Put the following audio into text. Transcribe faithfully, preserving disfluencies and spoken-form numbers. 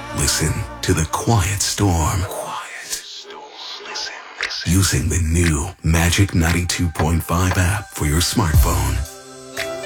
Listen to the quiet storm. Using the new Magic ninety-two point five app for your smartphone.